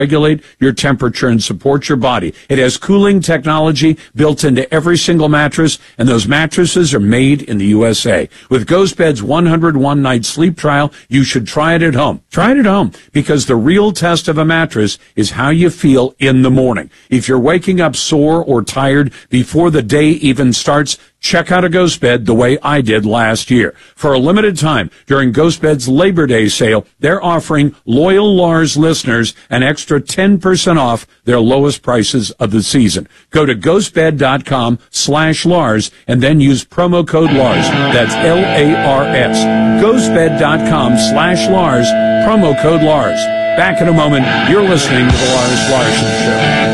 regulate your temperature and support your body. It has cooling technology built into every single mattress, and those mattresses are made in the USA. With GhostBed's 101 night sleep trial, you should try it at home. Try it at home, because the real test of a mattress is how you feel in the morning. If you're waking up sore or tired before the day even starts, check out a GhostBed the way I did last year. For a limited time, during GhostBed's Labor Day sale, they're offering loyal Lars listeners an extra 10% off their lowest prices of the season. Go to ghostbed.com/Lars and then use promo code Lars. That's Lars. Ghostbed.com/Lars, promo code Lars. Back in a moment. You're listening to The Lars Larson Show.